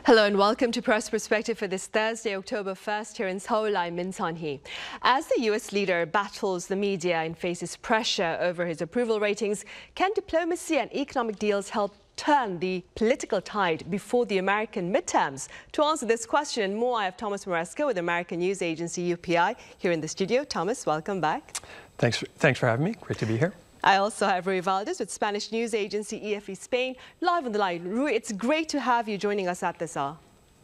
Hello and welcome to Press Perspective for this Thursday, October 1st here in Seoul. I'm Min Sun-hee. As the US leader battles the media and faces pressure over his approval ratings, can diplomacy and economic deals help turn the political tide before the American midterms? To answer this question and more, I have Thomas Maresca with American news agency UPI here in the studio. Thomas, welcome back. Thanks for having me. Great to be here. I also have Rui Valdez with Spanish news agency EFE Spain live on the line. Rui, it's great to have you joining us at this hour.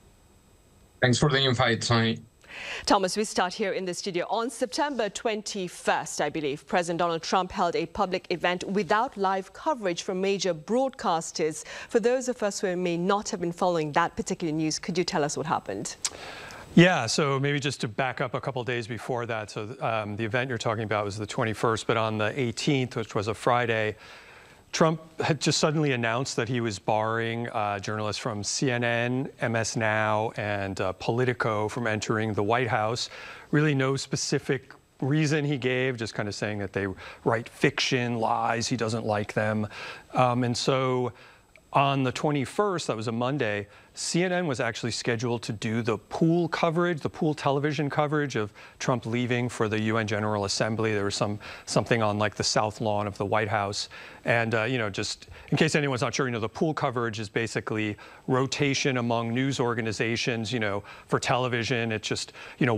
Thanks for the invite, Sonny. Thomas, we start here in the studio. On September 21st, I believe, President Donald Trump held a public event without live coverage from major broadcasters. For those of us who may not have been following that particular news, could you tell us what happened? Yeah, so maybe just to back up a couple of days before that. So the event you're talking about was the 21st, but on the 18th, which was a Friday, Trump had just suddenly announced that he was barring journalists from CNN, MS Now, and Politico from entering the White House. Really no specific reason he gave, just kind of saying that they write fiction, lies, he doesn't like them. And so on the 21st, that was a Monday, CNN was actually scheduled to do the pool coverage, the pool television coverage of Trump leaving for the UN General Assembly. There was something on like the South Lawn of the White House. And, just in case anyone's not sure, the pool coverage is basically rotation among news organizations, for television. It's just,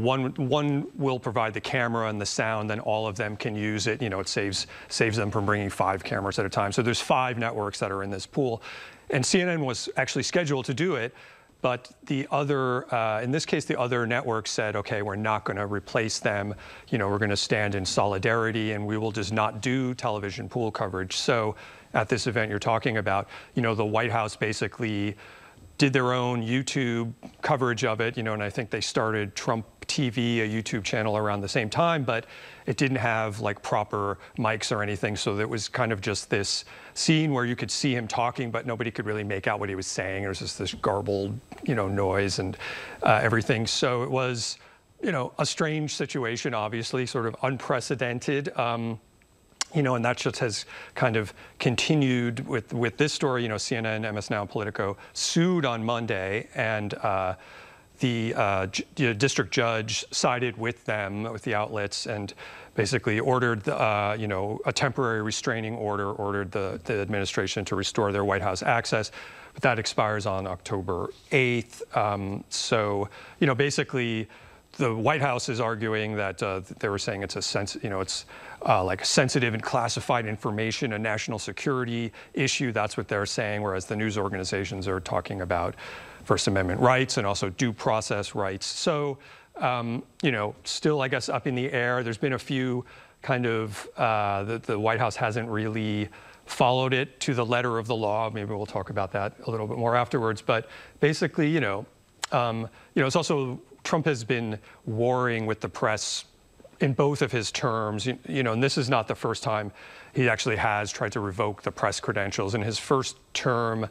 one will provide the camera and the sound, then all of them can use it. It saves them from bringing 5 cameras at a time. So there's 5 networks that are in this pool. And CNN was actually scheduled to do it, but the other, in this case, the other networks said, okay, we're not going to replace them. We're going to stand in solidarity, and we will just not do television pool coverage. So at this event you're talking about, the White House basically did their own YouTube coverage of it, and I think they started Trump TV, a YouTube channel, around the same time, but it didn't have like proper mics or anything. So there was kind of just this scene where you could see him talking, but nobody could really make out what he was saying. There was just this garbled, noise and everything. So it was, a strange situation, obviously, sort of unprecedented. And that just has kind of continued with this story. CNN, MS Now, and Politico sued on Monday, and the district judge sided with them, with the outlets, and basically ordered, a temporary restraining order, ordered the administration to restore their White House access. But that expires on October 8th. So, basically, the White House is arguing that they were saying it's like sensitive and classified information, a national security issue. That's what they're saying, whereas the news organizations are talking about First Amendment rights and also due process rights. So, still, I guess, up in the air. There's been a few kind of, the White House hasn't really followed it to the letter of the law. Maybe we'll talk about that a little bit more afterwards. But basically, it's also, Trump has been warring with the press in both of his terms, and this is not the first time he actually has tried to revoke the press credentials. In his first term,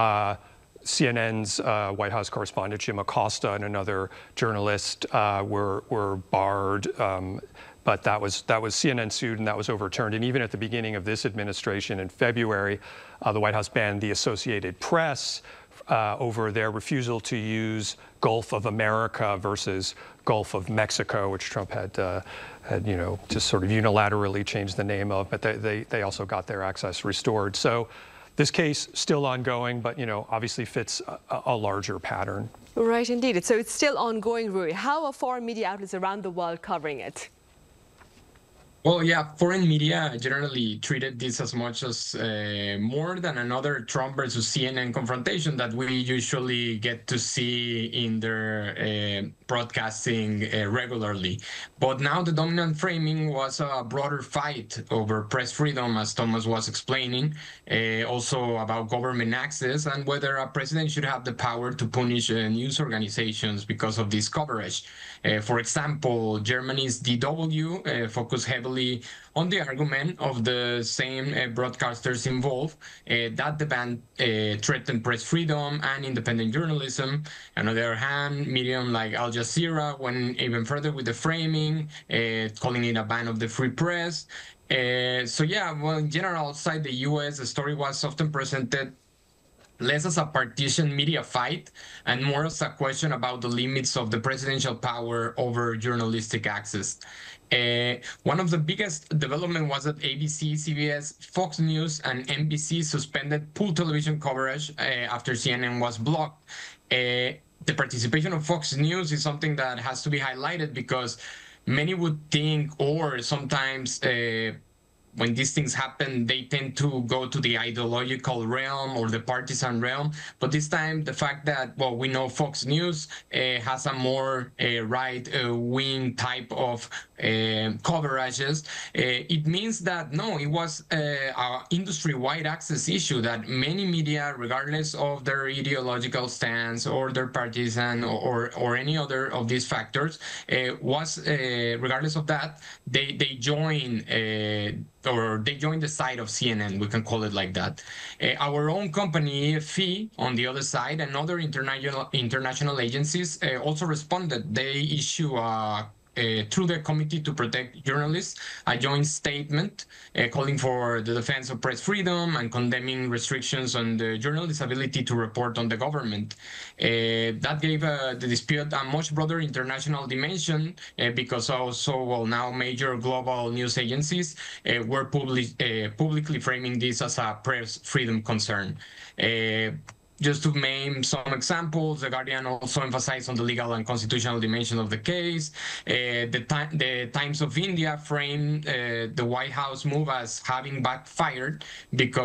CNN's White House correspondent Jim Acosta and another journalist were barred, but that was CNN sued, and that was overturned. And even at the beginning of this administration in February, the White House banned the Associated Press over their refusal to use Gulf of America versus Gulf of Mexico, which Trump had just sort of unilaterally changed the name of, but they also got their access restored. So this case still ongoing, but obviously fits a larger pattern. Right, indeed. So it's still ongoing, Rui. How are foreign media outlets around the world covering it? Well, yeah, foreign media generally treated this as much as more than another Trump versus CNN confrontation that we usually get to see in their broadcasting regularly. But now the dominant framing was a broader fight over press freedom, as Thomas was explaining, also about government access and whether a president should have the power to punish news organizations because of this coverage. For example, Germany's DW focused heavily on the argument of the same broadcasters involved that the ban threatened press freedom and independent journalism. On the other hand, medium like Al Jazeera went even further with the framing, calling it a ban of the free press. So yeah, well, in general, outside the US, the story was often presented less as a partisan media fight and more as a question about the limits of the presidential power over journalistic access. One of the biggest development was that ABC, CBS, Fox News, and NBC suspended full television coverage after CNN was blocked. The participation of Fox News is something that has to be highlighted because many would think, or sometimes when these things happen, they tend to go to the ideological realm or the partisan realm. But this time, the fact that, well, we know Fox News has a more right-wing type of coverages, it means that, no, it was an industry-wide access issue that many media, regardless of their ideological stance or their partisan or any other of these factors, regardless of that, they join or they joined the side of CNN, we can call it like that. Our own company, EFE, on the other side, and other international agencies also responded. They issue through the Committee to Protect Journalists, a joint statement calling for the defense of press freedom and condemning restrictions on the journalist's ability to report on the government. That gave the dispute a much broader international dimension because also, well, now major global news agencies were publicly framing this as a press freedom concern. Just to name some examples, The Guardian also emphasized on the legal and constitutional dimension of the case. The Times of India framed the White House move as having backfired because